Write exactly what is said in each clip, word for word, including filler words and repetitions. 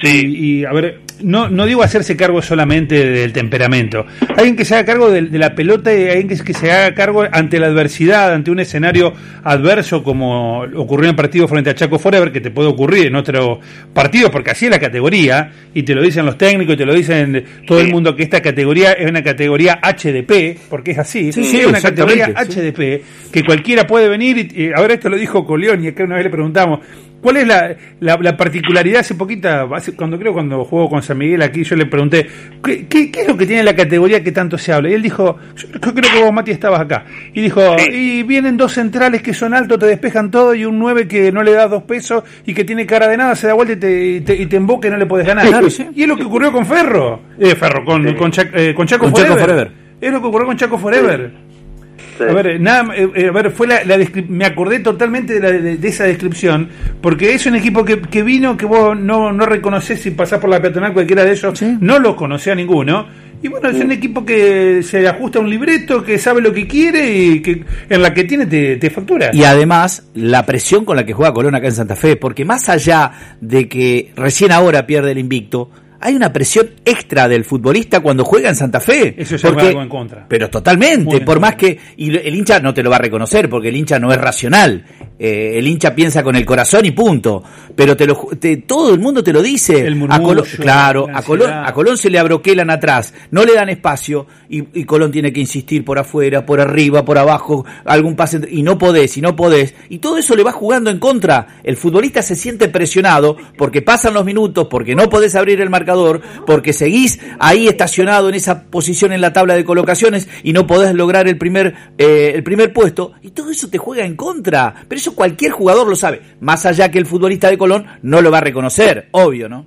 Sí. Y, y a ver, no no digo hacerse cargo solamente del temperamento. Alguien que se haga cargo de, de la pelota y alguien que, que se haga cargo ante la adversidad, ante un escenario adverso como ocurrió en el partido frente a Chaco Forever, que te puede ocurrir en otro partido, porque así es la categoría, y te lo dicen los técnicos, y te lo dicen todo el mundo, que esta categoría es una categoría H D P, porque es así, sí, sí, es una categoría sí. H D P, que cualquiera puede venir, y, y ahora esto lo dijo Colión, y acá una vez le preguntamos, ¿cuál es la, la, la particularidad? Hace poquita, hace, cuando creo cuando juego con San Miguel aquí, yo le pregunté, ¿qué, qué, qué es lo que tiene la categoría que tanto se habla? Y él dijo, yo creo que vos, Mati, estabas acá. Y dijo, sí. Y vienen dos centrales que son altos, te despejan todo, y un nueve que no le das dos pesos y que tiene cara de nada, se da vuelta y te, y te, y te emboca y no le podés ganar. Claro, sí. Y es lo que ocurrió con Ferro. Eh, Ferro, con, sí. con, Cha, eh, con Chaco, con Forever. Chaco Forever. Es lo que ocurrió con Chaco Forever. Sí. Sí. A ver, nada, eh, a ver, fue la, la descri- me acordé totalmente de, la, de, de esa descripción, porque es un equipo que, que vino, que vos no, no reconocés si pasás por la peatonal, cualquiera de ellos, sí. No los conocés a ninguno, y bueno, sí. Es un equipo que se ajusta a un libreto, que sabe lo que quiere y que en la que tiene te, te factura. Y además, la presión con la que juega Colón acá en Santa Fe, porque más allá de que recién ahora pierde el invicto, hay una presión extra del futbolista cuando juega en Santa Fe. Eso es algo en contra. Pero totalmente, por más que... Y el hincha no te lo va a reconocer, porque el hincha no es racional. Eh, el hincha piensa con el corazón y punto. Pero te lo, te, todo el mundo te lo dice. El murmullo, a Colón, claro, a Colón, a Colón se le abroquelan atrás, no le dan espacio, y, y Colón tiene que insistir por afuera, por arriba, por abajo, algún pase, y no podés, y no podés. Y todo eso le va jugando en contra. El futbolista se siente presionado porque pasan los minutos, porque no podés abrir el marcador, porque seguís ahí estacionado en esa posición en la tabla de colocaciones y no podés lograr el primer eh, el primer puesto, y todo eso te juega en contra. Pero eso cualquier jugador lo sabe, más allá que el futbolista de Colón no lo va a reconocer, obvio, ¿no?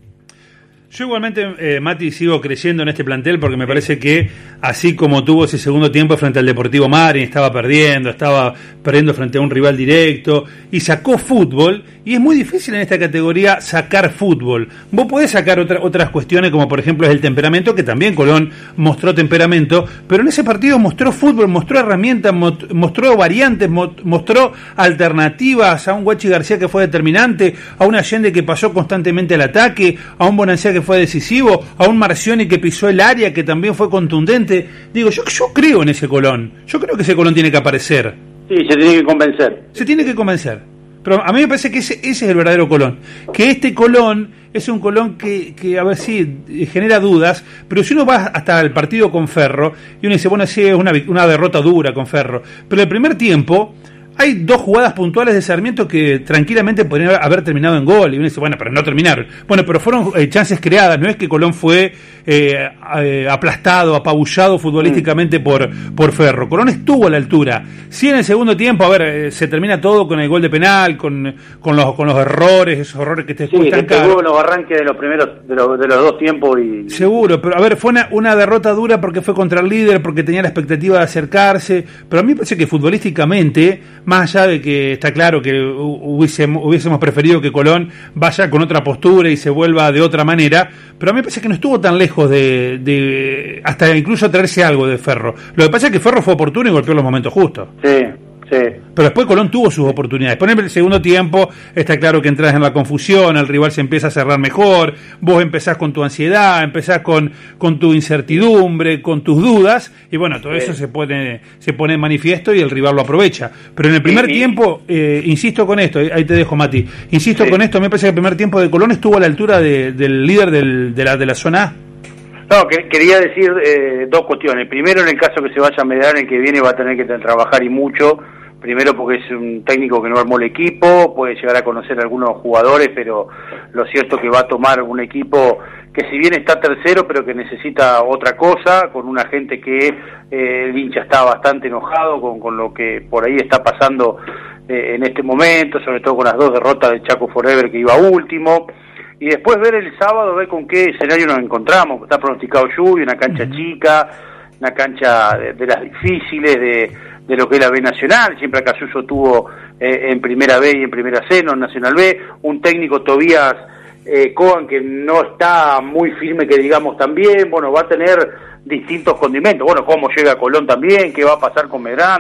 Yo igualmente, eh, Mati, sigo creyendo en este plantel porque me parece que así como tuvo ese segundo tiempo frente al Deportivo Marin, estaba perdiendo, estaba perdiendo frente a un rival directo y sacó fútbol, y es muy difícil en esta categoría sacar fútbol. Vos podés sacar otra, otras cuestiones, como por ejemplo es el temperamento, que también Colón mostró temperamento, pero en ese partido mostró fútbol, mostró herramientas, mostró variantes, mostró alternativas a un Guachi García que fue determinante, a un Allende que pasó constantemente al ataque, a un Bonancia que fue decisivo, a un Marcioni que pisó el área, que también fue contundente. Digo, yo, yo creo en ese Colón. Yo creo que ese Colón tiene que aparecer. Sí, se tiene que convencer. Se tiene que convencer. Pero a mí me parece que ese, ese es el verdadero Colón. Que este Colón es un Colón que, que a ver, sí, genera dudas, pero si uno va hasta el partido con Ferro, y uno dice, bueno, sí, es una, una derrota dura con Ferro, pero el primer tiempo hay dos jugadas puntuales de Sarmiento que tranquilamente podrían haber terminado en gol, y uno dice, bueno, pero no terminaron. Bueno, pero fueron eh, chances creadas, no es que Colón fue eh, eh, aplastado, apabullado futbolísticamente mm. por, por Ferro. Colón estuvo a la altura. Sí, en el segundo tiempo, a ver, eh, se termina todo con el gol de penal, con, con, los, con los errores, esos errores que te sí, cuestan caro. Sí, que los arranques de los primeros, de los, de los dos tiempos. y Seguro, pero a ver, fue una, una derrota dura porque fue contra el líder, porque tenía la expectativa de acercarse, pero a mí me parece que futbolísticamente, más allá de que está claro que hubiésemos, hubiésemos preferido que Colón vaya con otra postura y se vuelva de otra manera, pero a mí me parece que no estuvo tan lejos de, de hasta incluso traerse algo de Ferro. Lo que pasa es que Ferro fue oportuno y golpeó los momentos justos. Sí. Sí. Pero después Colón tuvo sus oportunidades. Por ejemplo, el segundo tiempo está claro que entras en la confusión, el rival se empieza a cerrar mejor, vos empezás con tu ansiedad, empezás con, con tu incertidumbre, con tus dudas, y bueno, todo sí. eso se pone, se pone en manifiesto y el rival lo aprovecha. Pero en el primer sí, tiempo, eh, insisto con esto, ahí te dejo, Mati, insisto sí. con esto, me parece que el primer tiempo de Colón estuvo a la altura de, del líder del, de, la, de la zona A. No, que, quería decir eh, dos cuestiones. Primero, en el caso que se vaya a Medellín, el que viene va a tener que trabajar y mucho. Primero porque es un técnico que no armó el equipo, puede llegar a conocer a algunos jugadores, pero lo cierto es que va a tomar un equipo que si bien está tercero, pero que necesita otra cosa, con una gente que eh, el hincha está bastante enojado con, con lo que por ahí está pasando eh, en este momento, sobre todo con las dos derrotas de Chaco Forever que iba último. Y después ver el sábado, ver con qué escenario nos encontramos. Está pronosticado lluvia, una cancha uh-huh. chica, una cancha de, de las difíciles, de, de lo que es la B Nacional. Siempre acá Suso tuvo eh, en Primera B y en Primera C, no en Nacional B. Un técnico Tobías eh, Coan que no está muy firme, que digamos también. Bueno, va a tener distintos condimentos. Bueno, cómo llega Colón también, qué va a pasar con Medrán.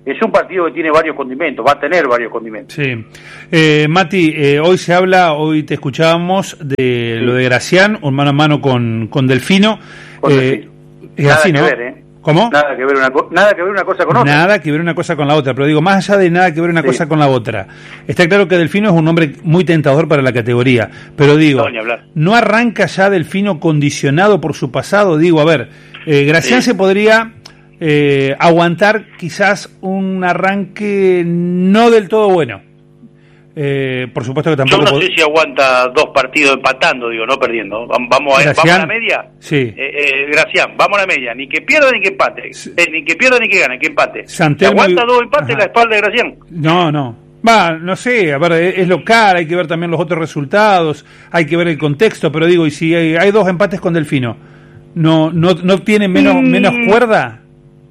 es un partido que tiene varios condimentos, va a tener varios condimentos. Sí. Eh, Mati, eh, hoy se habla, hoy te escuchábamos de sí. lo de Gracián, un mano a mano con, con Delfino. Con eh, Delfino. Es nada así, que ¿no? ver, ¿eh? ¿Cómo? Nada que ver una co- nada que ver una cosa con otra. Nada que ver una cosa con la otra, pero digo, más allá de nada que ver una sí. cosa con la otra. Está claro que Delfino es un hombre muy tentador para la categoría, pero digo, no, no arranca ya Delfino condicionado por su pasado. Digo, a ver, eh, Gracián sí. se podría eh, aguantar quizás un arranque no del todo bueno. Eh, por supuesto que tampoco... Yo no sé pod- si aguanta dos partidos empatando, digo, no perdiendo. Vamos a, ¿vamos a la media? Sí. Eh, eh, Gracián, vamos a la media. Ni que pierda ni que empate. Sí. Eh, ni que pierda ni que gane, que empate. Santelmo ¿Aguanta y... dos empates en la espalda de Gracián? No, no. Va, no sé, a ver, es local, hay que ver también los otros resultados, hay que ver el contexto, pero digo, y si hay, hay dos empates con Delfino, ¿no no no tiene menos, mm. menos cuerda?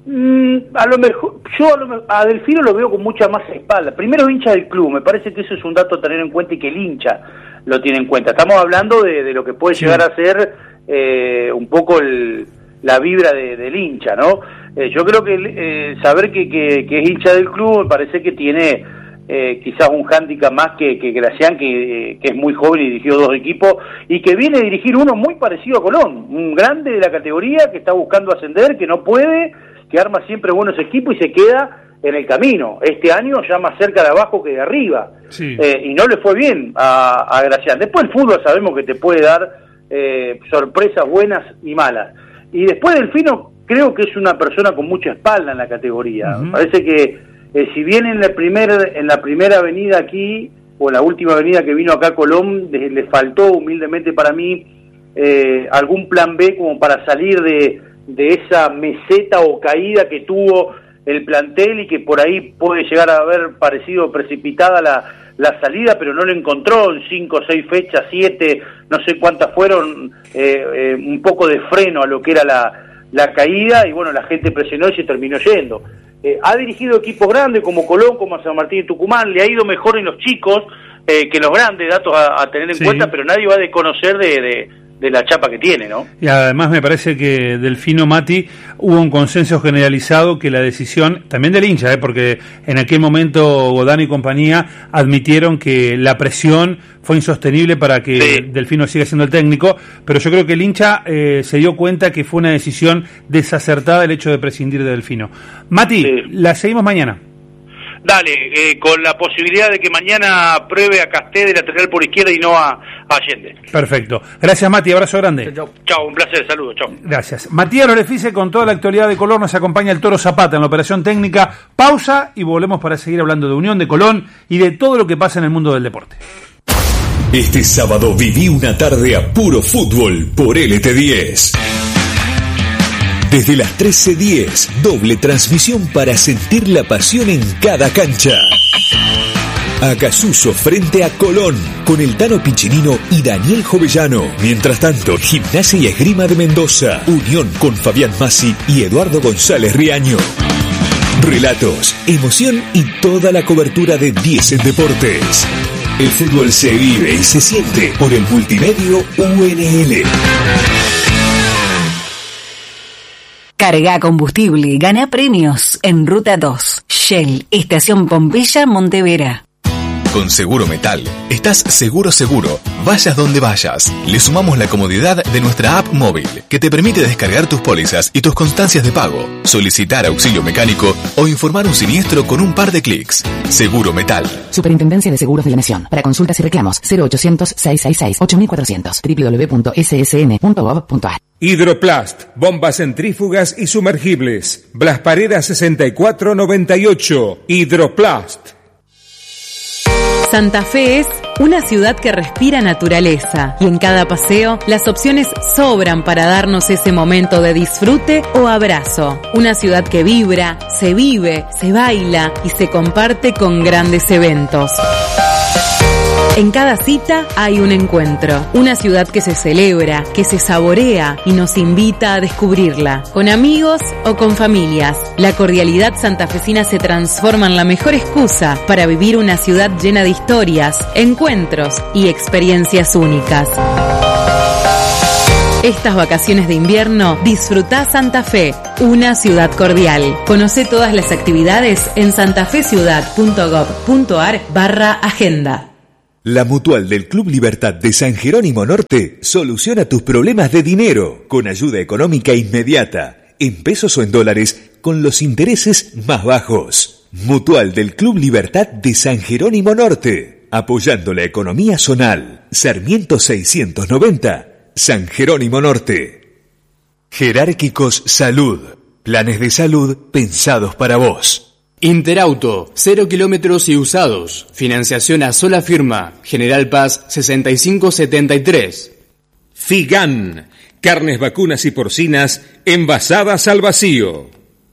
Mm, a lo mejor, yo a, lo, a Delfino lo veo con mucha más espalda. Primero hincha del club, me parece que eso es un dato a tener en cuenta y que el hincha lo tiene en cuenta. Estamos hablando de, de lo que puede sí. llegar a ser eh, un poco el, la vibra de, del hincha, ¿no? Eh, yo creo que eh, saber que, que, que es hincha del club me parece que tiene eh, quizás un hándicap más que, que Gracián, que, que es muy joven y dirigió dos equipos y que viene a dirigir uno muy parecido a Colón, un grande de la categoría que está buscando ascender, que no puede, que arma siempre buenos equipos y se queda en el camino. Este año ya más cerca de abajo que de arriba. Sí. Eh, y no le fue bien a, a Gracián. Después el fútbol sabemos que te puede dar eh, sorpresas buenas y malas. Y después Delfino creo que es una persona con mucha espalda en la categoría. Uh-huh. Parece que eh, si bien en la, primer, en la primera avenida aquí, o la última avenida que vino acá a Colón, de, le faltó humildemente para mí eh, algún plan B como para salir de de esa meseta o caída que tuvo el plantel y que por ahí puede llegar a haber parecido precipitada la, la salida, pero no lo encontró en cinco, seis fechas, siete, no sé cuántas fueron, eh, eh, un poco de freno a lo que era la, la caída y bueno, la gente presionó y se terminó yendo. Eh, ha dirigido equipos grandes como Colón, como San Martín y Tucumán, le ha ido mejor en los chicos eh, que en los grandes, datos a, a tener en sí. cuenta, pero nadie va a desconocer de... de de la chapa que tiene, ¿no? Y además me parece que Delfino, Mati, hubo un consenso generalizado que la decisión, también del hincha, ¿eh? Porque en aquel momento Godán y compañía admitieron que la presión fue insostenible para que sí. Delfino siga siendo el técnico, pero yo creo que el hincha eh, se dio cuenta que fue una decisión desacertada el hecho de prescindir de Delfino. Mati, sí. la seguimos mañana. Dale, eh, con la posibilidad de que mañana pruebe a Casté de lateral por izquierda y no a, a Allende. Perfecto. Gracias, Mati. Abrazo grande. Chau, chau, un placer. Saludos. Chau. Gracias. Matías Lorefice con toda la actualidad de Colón. Nos acompaña el Toro Zapata en la operación técnica. Pausa y volvemos para seguir hablando de Unión de Colón y de todo lo que pasa en el mundo del deporte. Este sábado viví una tarde a puro fútbol por L T diez. Desde las trece diez, doble transmisión para sentir la pasión en cada cancha. Acasuso frente a Colón, con el Tano Piccinino y Daniel Jovellano. Mientras tanto, Gimnasia y Esgrima de Mendoza, Unión con Fabián Massi y Eduardo González Riaño. Relatos, emoción y toda la cobertura de diez en Deportes. El fútbol se vive y se siente por el multimedio U N L. Carga combustible y gana premios en Ruta dos. Shell, Estación Pompeya, Montevera. Con Seguro Metal, estás seguro seguro, vayas donde vayas. Le sumamos la comodidad de nuestra app móvil, que te permite descargar tus pólizas y tus constancias de pago, solicitar auxilio mecánico o informar un siniestro con un par de clics. Seguro Metal. Superintendencia de Seguros de la Nación. Para consultas y reclamos, cero ochocientos, seiscientos sesenta y seis, ocho mil cuatrocientos, doble u doble u doble u punto s s n punto gov punto a r. Hidroplast, bombas centrífugas y sumergibles. Blas Paredes sesenta y cuatro noventa y ocho. Hidroplast. Santa Fe es una ciudad que respira naturaleza y en cada paseo las opciones sobran para darnos ese momento de disfrute o abrazo. Una ciudad que vibra, se vive, se baila y se comparte con grandes eventos. En cada cita hay un encuentro, una ciudad que se celebra, que se saborea y nos invita a descubrirla, con amigos o con familias. La cordialidad santafesina se transforma en la mejor excusa para vivir una ciudad llena de historias, encuentros y experiencias únicas. Estas vacaciones de invierno, disfrutá Santa Fe, una ciudad cordial. Conoce todas las actividades en santafeciudad.gov.ar barra agenda. La Mutual del Club Libertad de San Jerónimo Norte soluciona tus problemas de dinero con ayuda económica inmediata, en pesos o en dólares, con los intereses más bajos. Mutual del Club Libertad de San Jerónimo Norte, apoyando la economía zonal. Sarmiento seiscientos noventa, San Jerónimo Norte. Jerárquicos Salud, planes de salud pensados para vos. Interauto, cero kilómetros y usados. Financiación a sola firma. General Paz sesenta y cinco setenta y tres. Figan, carnes vacunas y porcinas envasadas al vacío.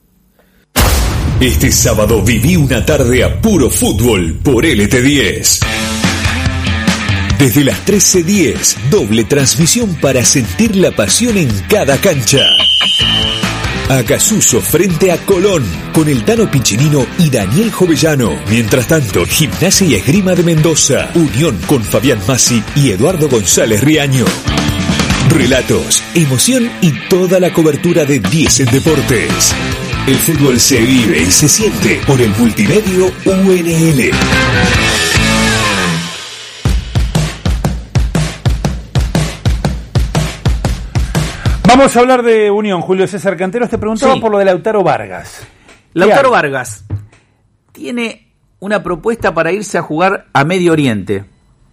Este sábado viví una tarde a puro fútbol por L T diez. Desde las trece diez, doble transmisión para sentir la pasión en cada cancha. Acasuso frente a Colón, con el Tano Piccinino y Daniel Jovellano. Mientras tanto, Gimnasia y Esgrima de Mendoza, Unión con Fabián Massi y Eduardo González Riaño. Relatos, emoción y toda la cobertura de diez en Deportes. El fútbol se vive y se siente por el multimedio U N L. Vamos a hablar de Unión, Julio César Canteros. Te preguntaba sí. por lo de Lautaro Vargas. Lautaro Vargas tiene una propuesta para irse a jugar a Medio Oriente.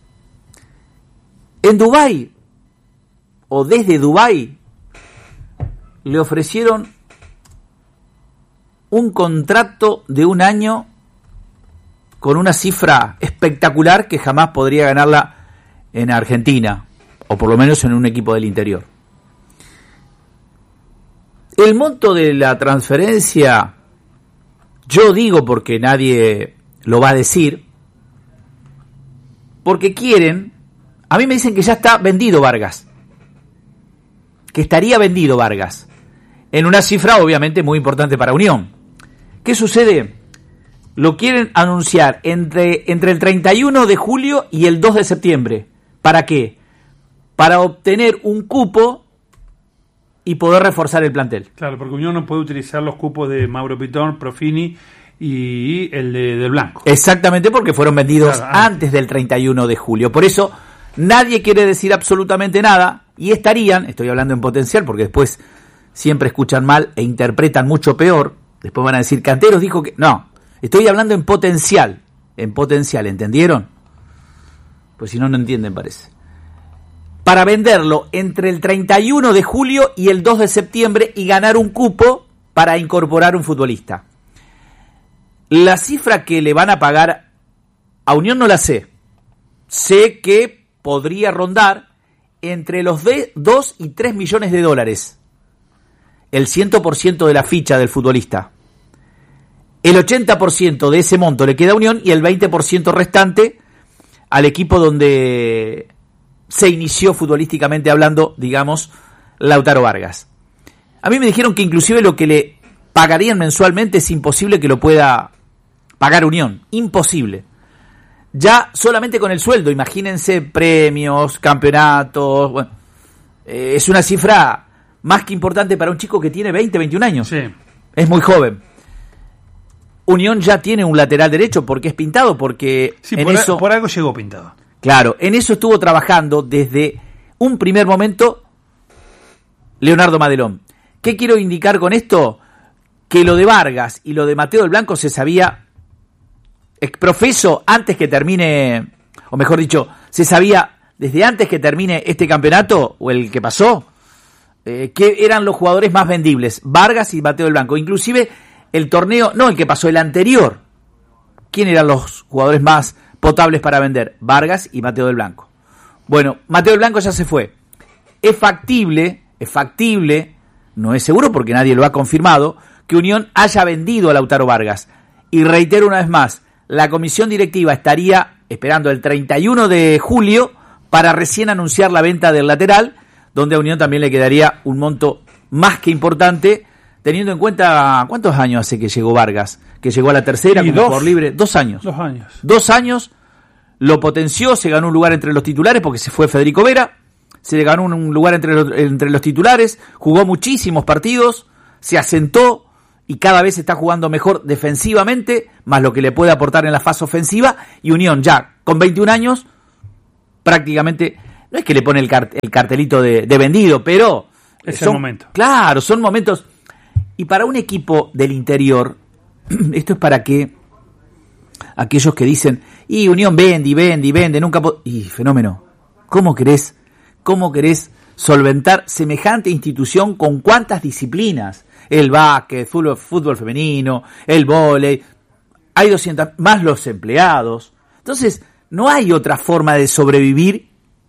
En Dubái, o desde Dubái, le ofrecieron un contrato de un año con una cifra espectacular que jamás podría ganarla en Argentina, o por lo menos en un equipo del interior. El monto de la transferencia, yo digo porque nadie lo va a decir, porque quieren, a mí me dicen que ya está vendido Vargas, que estaría vendido Vargas, en una cifra obviamente muy importante para Unión. ¿Qué sucede? Lo quieren anunciar entre, entre el treinta y uno de julio y el dos de septiembre. ¿Para qué? Para obtener un cupo y poder reforzar el plantel. Claro, porque Unión no puede utilizar los cupos de Mauro Pitón, Profini y el de, del Blanco. Exactamente, porque fueron vendidos claro, antes. antes del treinta y uno de julio. Por eso nadie quiere decir absolutamente nada y estarían, estoy hablando en potencial porque después siempre escuchan mal e interpretan mucho peor, después van a decir Canteros dijo que... No, estoy hablando en potencial, en potencial, ¿entendieron? Pues si no, no entienden parece. Para venderlo entre el treinta y uno de julio y el dos de septiembre y ganar un cupo para incorporar un futbolista. La cifra que le van a pagar a Unión no la sé. Sé que podría rondar entre los dos y tres millones de dólares. El cien por ciento de la ficha del futbolista. El ochenta por ciento de ese monto le queda a Unión y el veinte por ciento restante al equipo donde se inició futbolísticamente hablando, digamos, Lautaro Vargas. A mí me dijeron que inclusive lo que le pagarían mensualmente es imposible que lo pueda pagar Unión. Imposible. Ya solamente con el sueldo, imagínense premios, campeonatos. Bueno, eh, es una cifra más que importante para un chico que tiene veinte, veintiún años. Sí. Es muy joven. Unión ya tiene un lateral derecho porque es pintado, porque sí, en por, eso... a, por algo llegó pintado. Claro, en eso estuvo trabajando desde un primer momento Leonardo Madelón. ¿Qué quiero indicar con esto? Que lo de Vargas y lo de Mateo del Blanco se sabía exprofeso antes que termine, o mejor dicho, se sabía desde antes que termine este campeonato, o el que pasó, eh, que eran los jugadores más vendibles, Vargas y Mateo del Blanco. Inclusive el torneo, no el que pasó, el anterior. ¿Quién eran los jugadores más potables para vender? Vargas y Mateo del Blanco. Bueno, Mateo del Blanco ya se fue. Es factible, es factible, no es seguro porque nadie lo ha confirmado, que Unión haya vendido a Lautaro Vargas. Y reitero una vez más, la comisión directiva estaría esperando el treinta y uno de julio para recién anunciar la venta del lateral, donde a Unión también le quedaría un monto más que importante, teniendo en cuenta cuántos años hace que llegó Vargas, que llegó a la tercera como por libre, dos años. Dos años. Dos años, lo potenció, se ganó un lugar entre los titulares porque se fue Federico Vera, se ganó un lugar entre los, entre los titulares, jugó muchísimos partidos, se asentó y cada vez está jugando mejor defensivamente, más lo que le puede aportar en la fase ofensiva, y Unión ya con veintiún años, prácticamente, no es que le pone el, cart- el cartelito de, de vendido, pero es son, el momento. Claro, son momentos, y para un equipo del interior, esto es para que aquellos que dicen, y Unión vende, y vende, y vende, nunca... Po-". Y fenómeno, ¿cómo querés, cómo querés solventar semejante institución con cuántas disciplinas? El básquet, fútbol, fútbol femenino, el vóley, hay doscientos, más los empleados. Entonces, no hay otra forma de sobrevivir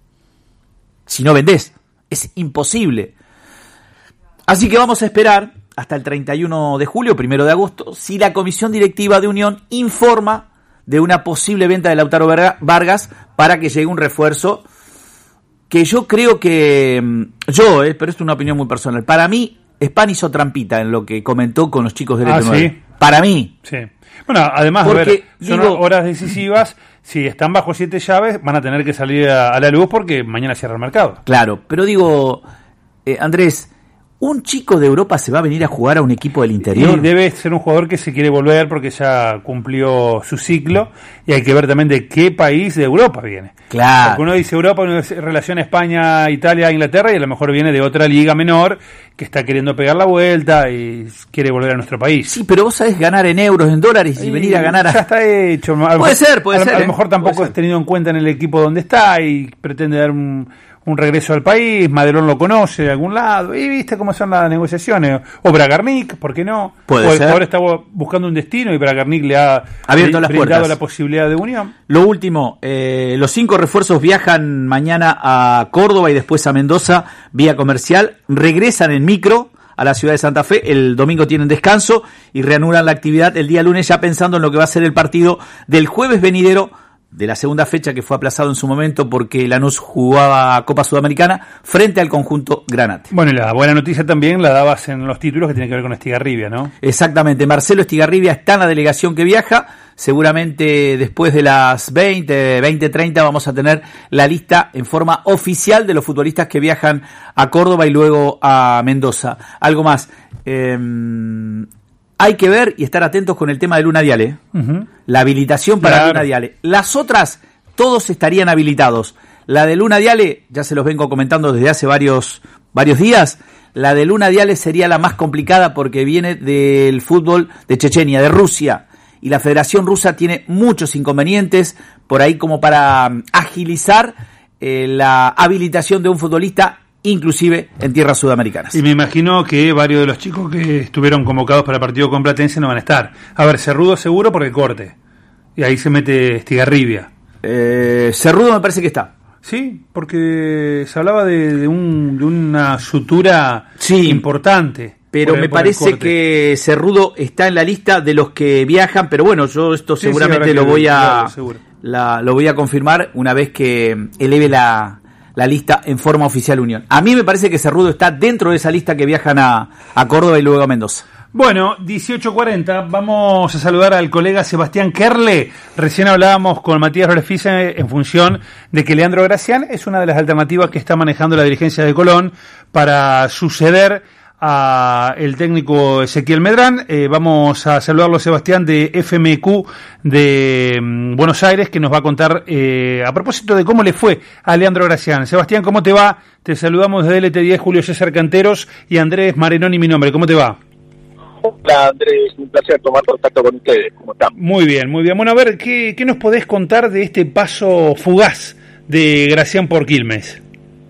si no vendés. Es imposible. Así que vamos a esperar hasta el treinta y uno de julio, primero de agosto, si la comisión directiva de Unión informa de una posible venta de Lautaro Vargas para que llegue un refuerzo que yo creo que, yo, eh, pero esto es una opinión muy personal, para mí Span hizo trampita en lo que comentó con los chicos del Ah, E T nueve. ¿sí? Para mí. Sí. Bueno, además, Porque, a ver, son digo, horas decisivas. Si están bajo siete llaves, van a tener que salir a, a la luz porque mañana cierra el mercado. Claro, pero digo, eh, Andrés, ¿un chico de Europa se va a venir a jugar a un equipo del interior? Y debe ser un jugador que se quiere volver porque ya cumplió su ciclo y hay que ver también de qué país de Europa viene. Claro. Porque uno dice Europa, uno dice relación España, Italia, Inglaterra y a lo mejor viene de otra liga menor que está queriendo pegar la vuelta y quiere volver a nuestro país. Sí, pero vos sabés ganar en euros, en dólares y, y venir a ganar a... Ya está hecho. A puede mejor, ser, puede a, ser. A lo ¿eh? mejor tampoco es tenido en cuenta en el equipo donde está y pretende dar un... un regreso al país, Madelón lo conoce de algún lado, y viste cómo son las negociaciones, o Bragarnik, ¿por qué no? Puede o el ser. jugador está buscando un destino y Bragarnik le ha abierto las brindado puertas. la posibilidad de unión. Lo último, eh, los cinco refuerzos viajan mañana a Córdoba y después a Mendoza vía comercial, regresan en micro a la ciudad de Santa Fe, el domingo tienen descanso y reanudan la actividad el día lunes ya pensando en lo que va a ser el partido del jueves venidero de la segunda fecha que fue aplazado en su momento porque Lanús jugaba Copa Sudamericana frente al conjunto Granate. Bueno, y la buena noticia también la dabas en los títulos que tienen que ver con Estigarribia, ¿no? Exactamente, Marcelo Estigarribia está en la delegación que viaja, seguramente después de las veinte, veinte treinta vamos a tener la lista en forma oficial de los futbolistas que viajan a Córdoba y luego a Mendoza. Algo más, eh, hay que ver y estar atentos con el tema de Luna Diale. Uh-huh. La habilitación para claro. Luna Diale. Las otras, todos estarían habilitados. La de Luna Diale, ya se los vengo comentando desde hace varios, varios días, la de Luna Diale sería la más complicada porque viene del fútbol de Chechenia, de Rusia. Y la Federación Rusa tiene muchos inconvenientes por ahí como para agilizar eh, la habilitación de un futbolista inclusive en tierras sudamericanas. Y me imagino que varios de los chicos que estuvieron convocados para el partido con Platense no van a estar. A ver, Cerrudo seguro por el corte. Y ahí se mete Estigarribia. Eh, Cerrudo me parece que está. Sí, porque se hablaba de, de, un, de una sutura sí, importante. Pero me parece que Cerrudo está en la lista de los que viajan, pero bueno, yo esto sí, seguramente sí, lo voy a la, lo voy a confirmar una vez que eleve la la lista en forma oficial Unión. A mí me parece que Cerrudo está dentro de esa lista que viajan a, a Córdoba y luego a Mendoza. Bueno, dieciocho cuarenta, vamos a saludar al colega Sebastián Kerle. Recién hablábamos con Matías Rorefice en función de que Leandro Gracián es una de las alternativas que está manejando la dirigencia de Colón para suceder a el técnico Ezequiel Medrán. Eh, vamos a saludarlo, Sebastián, de F M Q de mm, Buenos Aires, que nos va a contar eh, a propósito de cómo le fue a Leandro Gracián. Sebastián, ¿cómo te va? Te saludamos desde L T diez, Julio César Canteros y Andrés Marenoni, mi nombre. ¿Cómo te va? Hola, Andrés, un placer tomar contacto con ustedes. ¿Cómo están? Muy bien, muy bien. Bueno, a ver, ¿qué, qué nos podés contar de este paso fugaz de Gracián por Quilmes?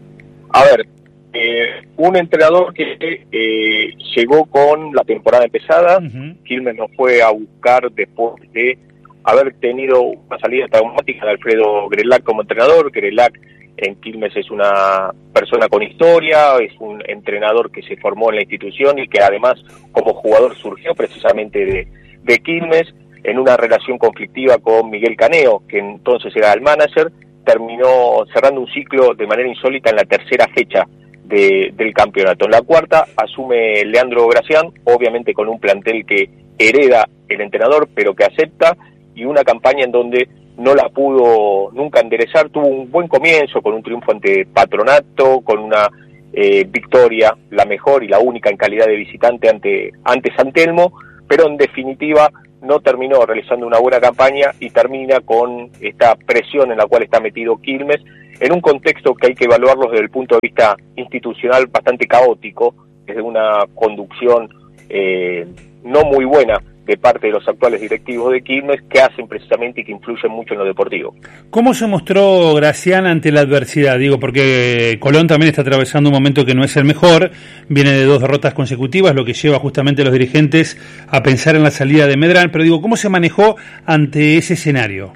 A ver, Eh, un entrenador que eh, llegó con la temporada empezada. Uh-huh. Quilmes nos fue a buscar después de haber tenido una salida traumática de Alfredo Grelac como entrenador. Grelac en Quilmes es una persona con historia, es un entrenador que se formó en la institución y que además como jugador surgió precisamente de, de Quilmes en una relación conflictiva con Miguel Caneo, que entonces era el manager. Terminó cerrando un ciclo de manera insólita en la tercera fecha De, del campeonato. En la cuarta asume Leandro Gracián, obviamente con un plantel que hereda el entrenador, pero que acepta, y una campaña en donde no la pudo nunca enderezar. Tuvo un buen comienzo con un triunfo ante Patronato, con una eh, victoria, la mejor y la única en calidad de visitante ante, ante San Telmo, pero en definitiva no terminó realizando una buena campaña y termina con esta presión en la cual está metido Quilmes, en un contexto que hay que evaluarlo desde el punto de vista institucional bastante caótico, desde una conducción eh, no muy buena de parte de los actuales directivos de Quilmes, que hacen precisamente y que influyen mucho en lo deportivo. ¿Cómo se mostró Gracián ante la adversidad? Digo, porque Colón también está atravesando un momento que no es el mejor, viene de dos derrotas consecutivas, lo que lleva justamente a los dirigentes a pensar en la salida de Medrán, pero digo, ¿cómo se manejó ante ese escenario?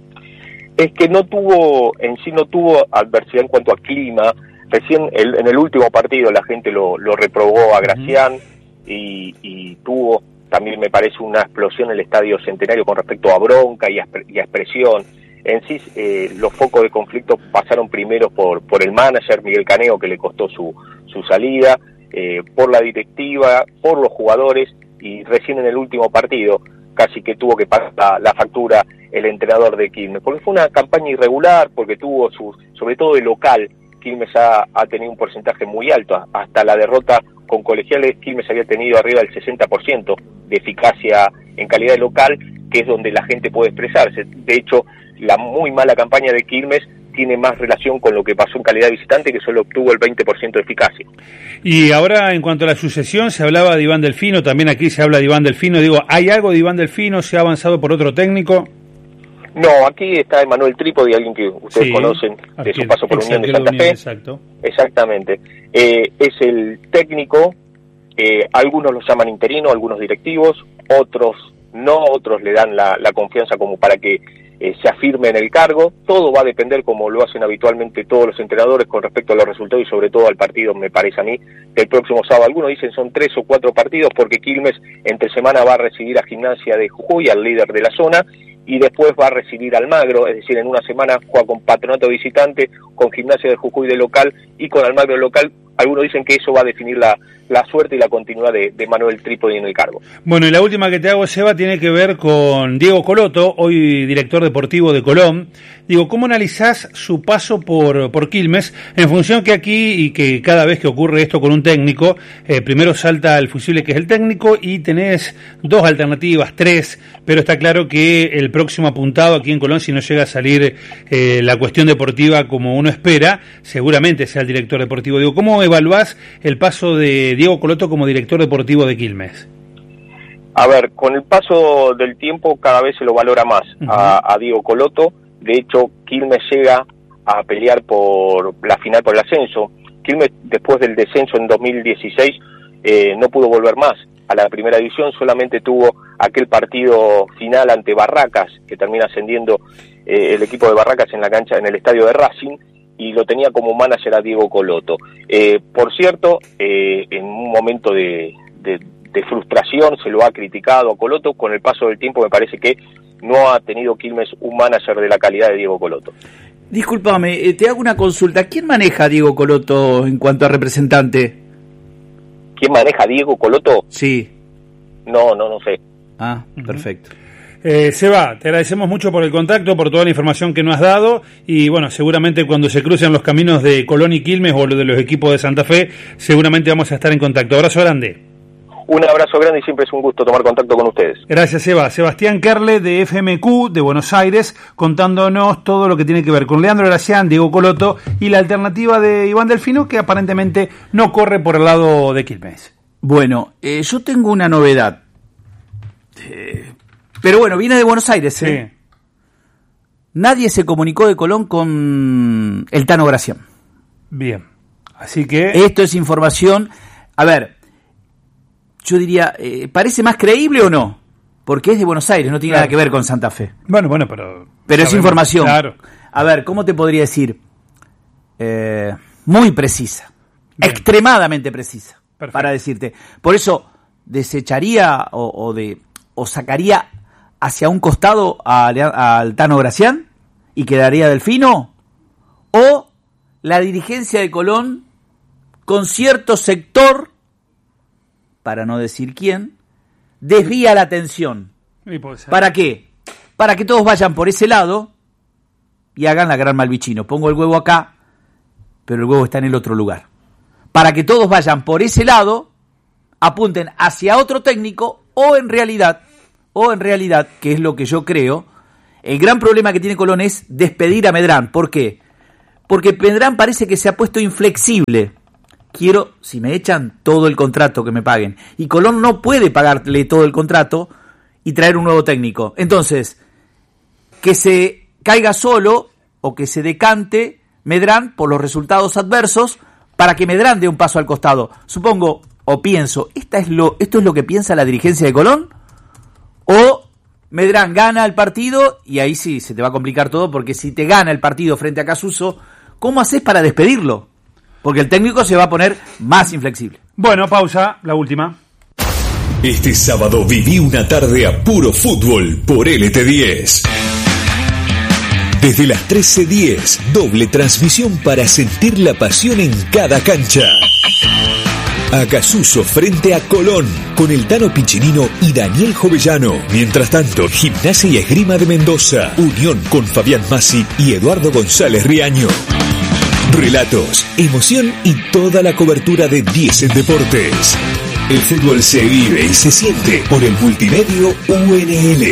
Es que no tuvo, en sí no tuvo adversidad en cuanto a clima. Recién el, en el último partido la gente lo, lo reprobó a Gracián, uh-huh. y, y tuvo también, me parece, una explosión en el Estadio Centenario con respecto a bronca y a, y a expresión. En sí, eh, los focos de conflicto pasaron primero por, por el manager, Miguel Caneo, que le costó su, su salida, eh, por la directiva, por los jugadores, y recién en el último partido casi que tuvo que pagar la, la factura el entrenador de Quilmes, porque fue una campaña irregular, porque tuvo, su, sobre todo de local, Quilmes ha, ha tenido un porcentaje muy alto, hasta la derrota con Colegiales, Quilmes había tenido arriba del sesenta por ciento de eficacia en calidad de local, que es donde la gente puede expresarse. De hecho, la muy mala campaña de Quilmes tiene más relación con lo que pasó en calidad de visitante, que solo obtuvo el veinte por ciento de eficacia. Y ahora, en cuanto a la sucesión, se hablaba de Iván Delfino, también aquí se habla de Iván Delfino. Digo, ¿hay algo de Iván Delfino? ¿Se ha avanzado por otro técnico? No, aquí está Emanuel Trípodi, alguien que ustedes sí conocen de su paso por Unión de Santa Fe. Exacto. Exactamente. Eh, es el técnico, eh, algunos lo llaman interino, algunos directivos, otros no, otros le dan la, la confianza como para que eh, se afirme en el cargo. Todo va a depender, como lo hacen habitualmente todos los entrenadores, con respecto a los resultados y sobre todo al partido, me parece a mí, del próximo sábado. Algunos dicen son tres o cuatro partidos, porque Quilmes entre semana va a recibir a Gimnasia de Jujuy, al líder de la zona, y después va a recibir Almagro, es decir, en una semana juega con Patronato visitante, con Gimnasia de Jujuy de local y con Almagro de local. Algunos dicen que eso va a definir la, la suerte y la continuidad de, de Manuel Trípodi en el cargo. Bueno, y la última que te hago, Seba, tiene que ver con Diego Coloto, hoy director deportivo de Colón. Digo, ¿cómo analizás su paso por, por Quilmes, en función que aquí, y que cada vez que ocurre esto con un técnico, eh, primero salta el fusible que es el técnico, y tenés dos alternativas, tres, pero está claro que el próximo apuntado aquí en Colón, si no llega a salir eh, la cuestión deportiva como uno espera, seguramente sea el director deportivo. Digo, ¿cómo evaluás el paso de Diego Coloto como director deportivo de Quilmes? A ver, con el paso del tiempo cada vez se lo valora más uh-huh. a, a Diego Coloto. De hecho, Quilmes llega a pelear por la final por el ascenso. Quilmes, después del descenso en dos mil dieciséis, eh, no pudo volver más a la primera división, solamente tuvo aquel partido final ante Barracas, que termina ascendiendo eh, el equipo de Barracas en la cancha, en el estadio de Racing, y lo tenía como manager a Diego Coloto. Eh, por cierto, eh, en un momento de, de, de frustración se lo ha criticado a Coloto. Con el paso del tiempo me parece que no ha tenido Quilmes un manager de la calidad de Diego Coloto. Discúlpame, te hago una consulta. ¿Quién maneja a Diego Coloto en cuanto a representante? ¿Quién maneja a Diego Coloto? Sí. No, no, no sé. Ah, perfecto. Eh, Seba, te agradecemos mucho por el contacto, por toda la información que nos has dado, y bueno, seguramente cuando se crucen los caminos de Colón y Quilmes o los de los equipos de Santa Fe, seguramente vamos a estar en contacto. Abrazo grande. Un abrazo grande y siempre es un gusto tomar contacto con ustedes. Gracias, Seba. Sebastián Kerle, de F M Q de Buenos Aires, contándonos todo lo que tiene que ver con Leandro Gracián, Diego Coloto y la alternativa de Iván Delfino, que aparentemente no corre por el lado de Quilmes. Bueno, eh, yo tengo una novedad. Eh, pero bueno, viene de Buenos Aires. ¿eh? Sí. Nadie se comunicó de Colón con el Tano Gracián. Bien. Así que... Esto es información... A ver... Yo diría, eh, ¿parece más creíble o no? Porque es de Buenos Aires, no tiene claro. nada que ver con Santa Fe. Bueno, bueno, pero... Pero sabemos, es información. Claro. A ver, ¿cómo te podría decir? Eh, muy precisa. Bien. Extremadamente precisa. Perfecto. Para decirte. Por eso, desecharía o, o, de, o sacaría hacia un costado al, al Tano Gracián y quedaría Delfino. O la dirigencia de Colón con cierto sector... para no decir quién, desvía la atención. ¿Para qué? para que todos vayan por ese lado y hagan la gran Malvicino. Pongo el huevo acá, pero el huevo está en el otro lugar. Para que todos vayan por ese lado, apunten hacia otro técnico, o en realidad, o en realidad, que es lo que yo creo, el gran problema que tiene Colón es despedir a Medrán. ¿Por qué? Porque Medrán parece que se ha puesto inflexible. Quiero, si me echan, todo el contrato que me paguen. Y Colón no puede pagarle todo el contrato y traer un nuevo técnico. Entonces, que se caiga solo o que se decante Medrán por los resultados adversos para que Medrán dé un paso al costado. Supongo o pienso, ¿esta es lo, ¿esto es lo que piensa la dirigencia de Colón? ¿O Medrán gana el partido y ahí sí se te va a complicar todo? Porque si te gana el partido frente a Casuso, ¿cómo haces para despedirlo? Porque el técnico se va a poner más inflexible. Bueno, pausa, la última. Este sábado viví una tarde a puro fútbol por L T diez. Desde las trece diez, doble transmisión para sentir la pasión en cada cancha. Acasuso frente a Colón, con el Tano Piccinino y Daniel Jovellano. Mientras tanto, Gimnasia y Esgrima de Mendoza, Unión con Fabián Massi y Eduardo González Riaño. Relatos, emoción y toda la cobertura de diez en Deportes. El fútbol se vive y se siente por el multimedio U N L.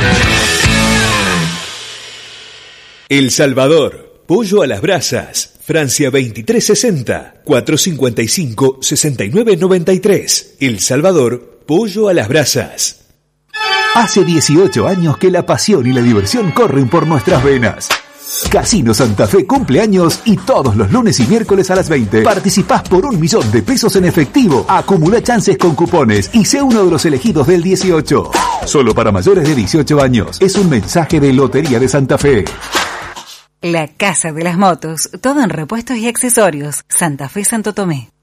El Salvador, pollo a las brasas, Francia veintitrés sesenta, cuatrocientos cincuenta y cinco, sesenta y nueve noventa y tres. El Salvador, pollo a las brasas. Hace dieciocho años que la pasión y la diversión corren por nuestras venas. Casino Santa Fe cumpleaños y todos los lunes y miércoles a las veinte participás por un millón de pesos en efectivo. Acumula chances con cupones y sé uno de los elegidos del dieciocho. Solo para mayores de dieciocho años. Es un mensaje de Lotería de Santa Fe. La Casa de las Motos, todo en repuestos y accesorios. Santa Fe, Santo Tomé.